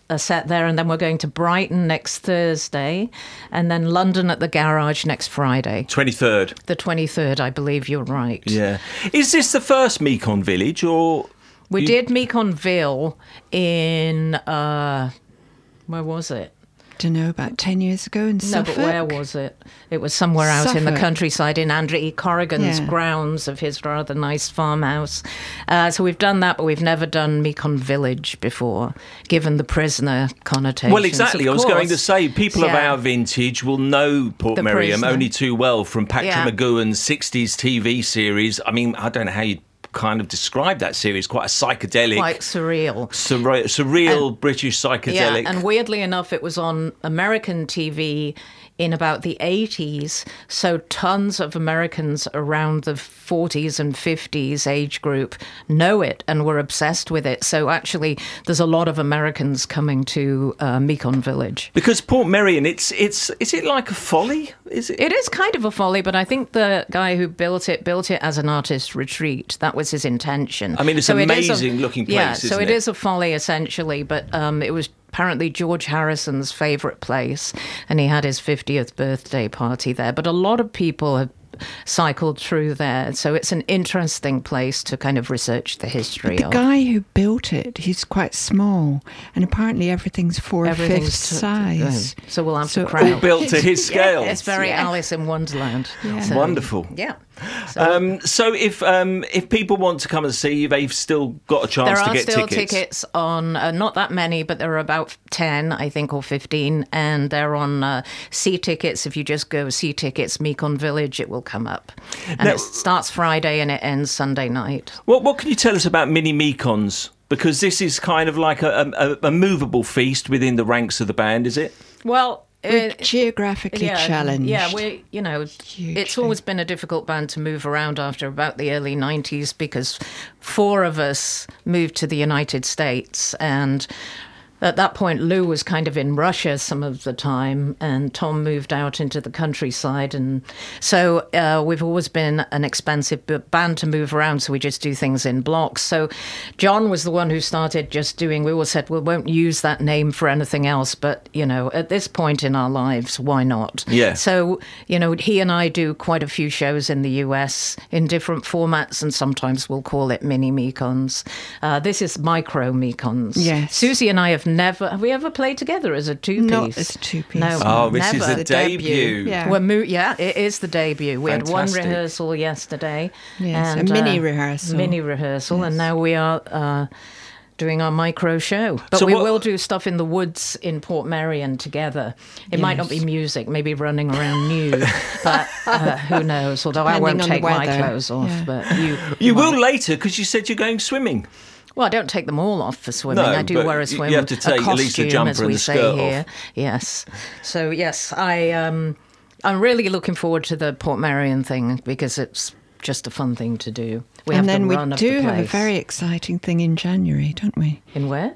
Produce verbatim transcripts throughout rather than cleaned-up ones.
a set there, and then we're going to Brighton next Thursday, and then London at the Garage next Friday. twenty-third. The twenty-third, I believe you're right. Yeah. Is this the first Mekong Village, or... We you... did Mekonville in, uh, where was it? Don't know, about ten years ago in Suffolk. No, but where was it? It was somewhere out Suffolk. in the countryside in Andrew E. Corrigan's Yeah. grounds of his rather nice farmhouse. Uh, so we've done that, but we've never done Mekong Village before, given the prisoner connotations. Well, exactly. Of I was course. going to say, people of Yeah. our vintage will know Port The Meriam Prisoner. only too well from Patrick Yeah. McGowan's sixties T V series. I mean, I don't know how you'd kind of describe that series. Quite a psychedelic, Quite surreal. surre- surreal And- British psychedelic. Yeah, and weirdly enough, it was on American T V in about the eighties. So tons of Americans around the forties and fifties age group know it and were obsessed with it. So actually, there's a lot of Americans coming to uh, Mekong Village. Because Port Meriam, it's it's is it like a folly? Is it? It is kind of a folly, but I think the guy who built it built it as an artist retreat. That was his intention. I mean, it's So an it is a- amazing looking place, Yeah, isn't so it? it is a folly essentially, but um, it was apparently George Harrison's favourite place, and he had his fiftieth birthday party there. But a lot of people have cycled through there, so it's an interesting place to kind of research the history The of. guy who built it, he's quite small, and apparently everything's four-fifths Everything's to- size. to- so we'll have So to crowd. All built to his scale. It's very Yeah. Alice in Wonderland. Yeah. So, Wonderful. Yeah. So, Um, so if um, if people want to come and see you, they've still got a chance there to are get still tickets. tickets on, uh, not that many, but there are about ten, I think, or fifteen, and they're on uh, Sea Tickets. If you just go Sea Tickets, Mekong Village, it will come up. And Now- it starts Friday and it ends Sunday night. What what can you tell us about mini Mekons? Because this is kind of like a, a, a movable feast within the ranks of the band, is it? Well, We're uh, geographically challenged. Yeah, we, you know, it's Hugely. always been a difficult band to move around after about the early nineties because four of us moved to the United States, and at that point, Lou was kind of in Russia some of the time, and Tom moved out into the countryside. And so uh, we've always been an expensive b- band to move around, so we just do things in blocks. So John was the one who started just doing, we always said, we won't use that name for anything else, but, you know, at this point in our lives, why not? Yeah. So, you know, he and I do quite a few shows in the U S in different formats, and sometimes we'll call it mini Mekons. Uh, this is micro Mekons. Yes. Susie and I have never, have we ever played together as a two-piece? Not as a two-piece. No, Oh, this never. is the The debut. debut. Yeah. We're mo- yeah, it is the debut. We had Fantastic. one rehearsal yesterday. Yes, a and, mini uh, rehearsal. Mini rehearsal, and now we are uh, doing our micro show. But So we what- will do stuff in the woods in Port Meriam together. It might not be Yes. music, maybe running around nude, but uh, who knows? Although I Depending won't on the take my weather. clothes off, Yeah. but you. You might. will later, because you said you're going swimming. Well, I don't take them all off for swimming. No, I do but wear a you swim. have to take a at least the costume, jumper as and we the say skirt here. off. Yes. So yes, I um, I'm really looking forward to the Port Meriam thing because it's just a fun thing to do. We and have then the we run of do the have a place. very exciting thing in January, don't we? In where?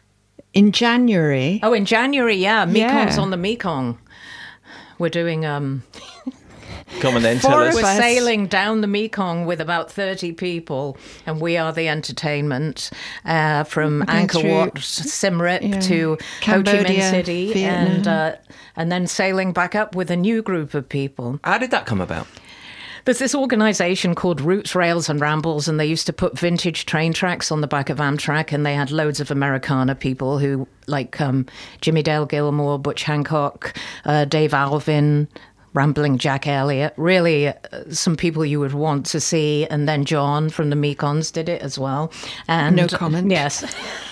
In January, Oh, in January, yeah. Mekong's Yeah. on the Mekong. We're doing um. Come on then, tell For us. We're us. sailing down the Mekong with about thirty people, and we are the entertainment uh, from Going Angkor through- Wat, Siem Reap yeah, to Ho Chi Minh Cambodia, City, Vietnam. and uh, and then sailing back up with a new group of people. How did that come about? There's this organisation called Roots, Rails and Rambles, and they used to put vintage train tracks on the back of Amtrak, and they had loads of Americana people who, like um, Jimmy Dale Gilmore, Butch Hancock, uh, Dave Alvin, Rambling Jack Elliott, really uh, some people you would want to see. And then John from the Mekons did it as well. And No comment. Yes.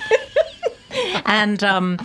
and... Um,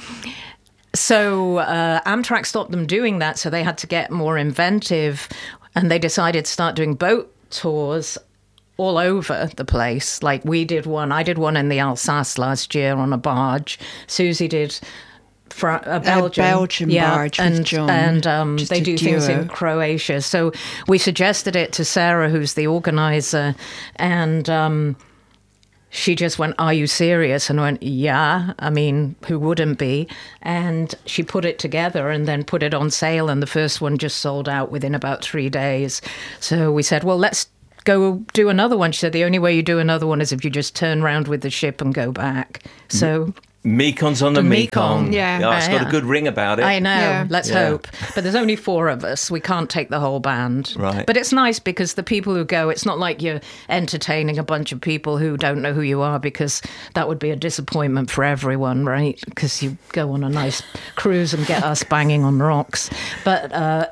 So uh, Amtrak stopped them doing that, so they had to get more inventive, and they decided to start doing boat tours all over the place. Like we did one, I did one in the Alsace last year on a barge. Susie did Fr- a Belgian, Belgian barge with and, John, and um, just they a do things duo. in Croatia. So we suggested it to Sarah, who's the organizer, and um, she just went, "Are you serious?" And I went, "Yeah, I mean, who wouldn't be?" And she put it together and then put it on sale, and the first one just sold out within about three days. So we said, well, let's go do another one. She said, the only way you do another one is if you just turn around with the ship and go back. So Meekons on the, The Mekong. Mekong. Yeah. Oh, it's got Yeah. a good ring about it. I know. Yeah. Let's Yeah. hope. But there's only four of us. We can't take the whole band. Right. But it's nice because the people who go, it's not like you're entertaining a bunch of people who don't know who you are, because that would be a disappointment for everyone, right? Because you go on a nice cruise and get us banging on rocks. But uh,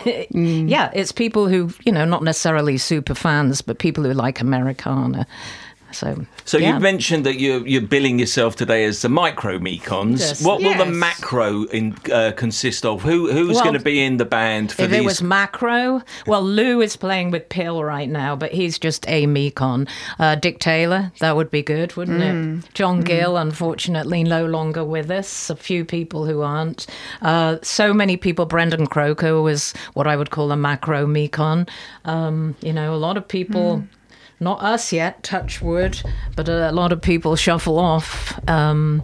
Mm. yeah, it's people who, you know, not necessarily super fans, but people who like Americana. So, So yeah. you mentioned that you're, you're billing yourself today as the micro Mekons. Yes. What will the Yes. macro in, uh, consist of? Who Who's Well, going to be in the band for If these? it was macro, well, Lou is playing with Pill right now, but he's just a Mekon. Uh, Dick Taylor, that would be good, wouldn't it? John Gill, unfortunately, no longer with us. A few people who aren't. Uh, so many people. Brendan Croker was what I would call a macro Mekon. Um, you know, a lot of people. Not us yet, touch wood, but a lot of people shuffle off. Um,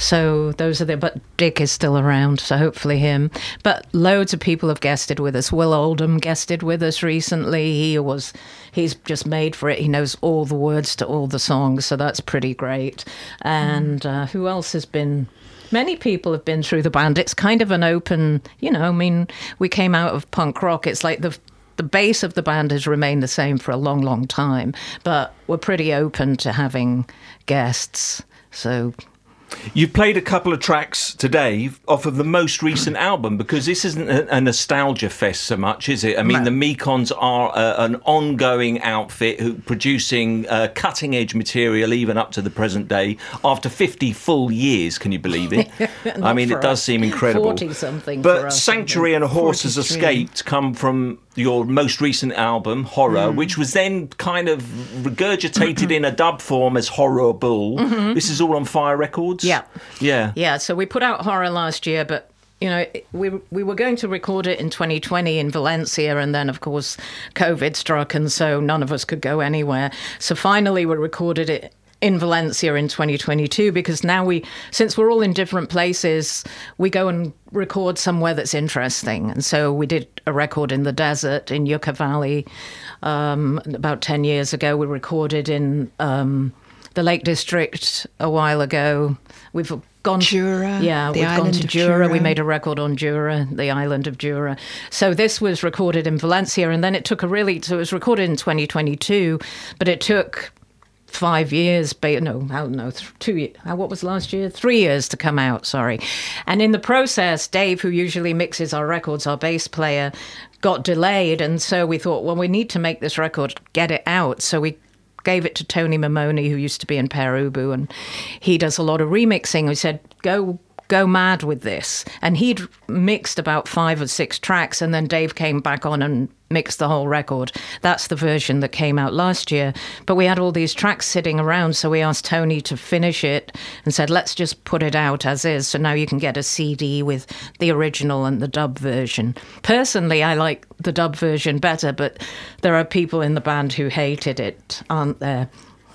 so those are the, but Dick is still around, so hopefully him. But loads of people have guested with us. Will Oldham guested with us recently. He was, he's just made for it. He knows all the words to all the songs, so that's pretty great. And uh, who else has been? Many people have been through the band. It's kind of an open, you know, I mean, we came out of punk rock. It's like the The base of the band has remained the same for a long, long time, but we're pretty open to having guests. So You've played a couple of tracks today off of the most recent album, because this isn't a, a nostalgia fest so much, is it? I mean, No. the Mekons are uh, an ongoing outfit who producing uh, cutting-edge material even up to the present day after fifty full years. Can you believe it? I Not mean, for it does us. seem incredible. forty-something for But us, Sanctuary and a Horse Has forty-three. Escaped come from your most recent album, Horror, Mm. which was then kind of regurgitated in a dub form as Horror Bull. This is all on Fire Records? Mm-hmm. Yeah. Yeah. Yeah, so we put out Horror last year, but you know, we we were going to record it in twenty twenty in Valencia, and then of course COVID struck, and so none of us could go anywhere. So finally, we recorded it in Valencia in twenty twenty-two, because now we, since we're all in different places, we go and record somewhere that's interesting. And so we did a record in the desert in Yucca Valley um, about ten years ago. We recorded in um, the Lake District a while ago. We've gone Jura, Yeah, the we've gone island to of Jura. We Jura. made a record on Jura, the island of Jura. So this was recorded in Valencia, and then it took a really, so it was recorded in twenty twenty-two, but it took five years, ba- no, I don't know, th- two years, what was last year? Three years to come out, sorry. And in the process, Dave, who usually mixes our records, our bass player, got delayed. And so we thought, well, we need to make this record, get it out. So we gave it to Tony Mamoni, who used to be in Perubu, and he does a lot of remixing. We said, go go mad with this. And he'd mixed about five or six tracks, and then Dave came back on and mixed the whole record. That's the version that came out last year. But we had all these tracks sitting around, so we asked Tony to finish it and said, let's just put it out as is. So now you can get a C D with the original and the dub version. Personally, I like the dub version better, but there are people in the band who hated it, aren't there?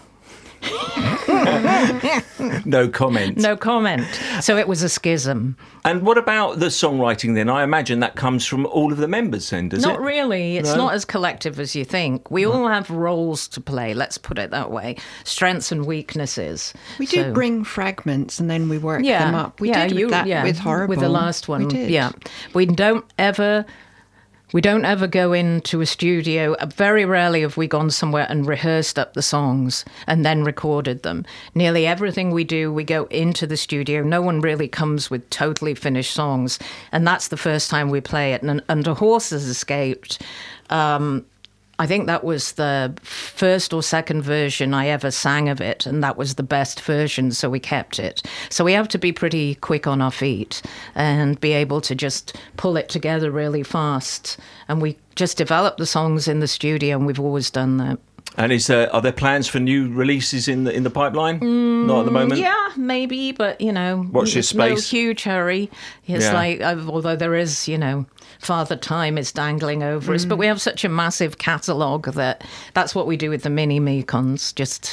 No comment. No comment. So it was a schism. And what about the songwriting then? I imagine that comes from all of the members then, does Not it? really. It's No? not as collective as you think. We all have roles to play, let's put it that way. Strengths and weaknesses. We do So- bring fragments and then we work yeah, them up. We yeah, did with you, that yeah, with Horrible. with the last one. We did. Yeah, we don't ever, we don't ever go into a studio. Uh, Very rarely have we gone somewhere and rehearsed up the songs and then recorded them. Nearly everything we do, we go into the studio. No one really comes with totally finished songs, and that's the first time we play it. And, and A Horse Has Escaped. Um, I think that was the first or second version I ever sang of it, and that was the best version, so we kept it. So we have to be pretty quick on our feet and be able to just pull it together really fast. And we just develop the songs in the studio, and we've always done that. And is there, are there plans for new releases in the in the pipeline? Not at the moment. Yeah, maybe, but, you know, Watch it's this no space. huge hurry. It's Yeah. like, uh, although there is, you know, Father Time is dangling over us, but we have such a massive catalogue that that's what we do with the mini Mekons. Just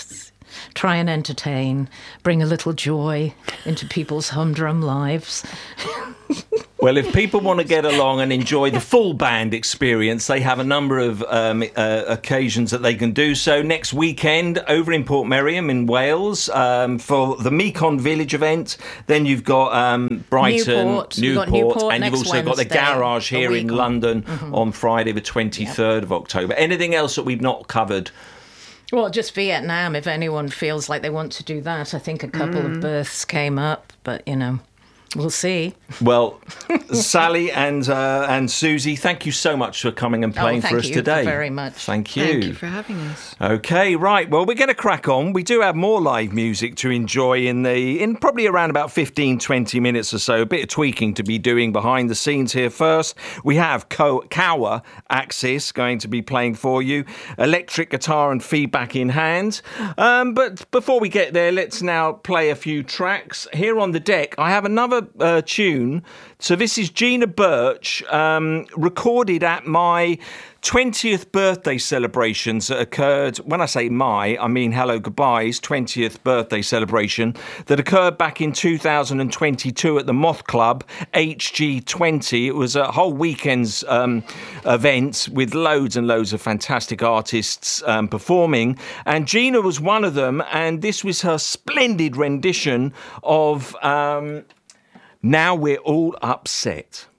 try and entertain, bring a little joy into people's humdrum lives. Well, if people want to get along and enjoy the full band experience, they have a number of um, uh, occasions that they can do so. Next weekend, over in Portmeirion in Wales, um, for the Mekong Village event. Then you've got um, Brighton, Newport, Newport, got Newport and you've next also got the Wednesday, Garage here in on. London mm-hmm. on Friday, the twenty-third yep. of October. Anything else that we've not covered? Well, just Vietnam, if anyone feels like they want to do that. I think a couple mm. of berths came up, but, you know, we'll see. Well, Sally and uh, and Susie, thank you so much for coming and playing oh, for us today. Thank you very much. Thank you. Thank you for having us. Okay, right. Well, we're going to crack on. We do have more live music to enjoy in the in probably around about fifteen, twenty minutes or so. A bit of tweaking to be doing behind the scenes here. First, we have Co- Kowa Axis going to be playing for you. Electric guitar and feedback in hand. Um, but before we get there, let's now play a few tracks. Here on the deck, I have another uh, tune. So this is Gina Birch, um, recorded at my twentieth birthday celebrations that occurred, when I say my, I mean Hello Goodbye's twentieth birthday celebration that occurred back in two thousand twenty-two at the Moth Club, H G twenty. It was a whole weekend's um, event with loads and loads of fantastic artists um, performing. And Gina was one of them, and this was her splendid rendition of... Um, Now We're All Upset.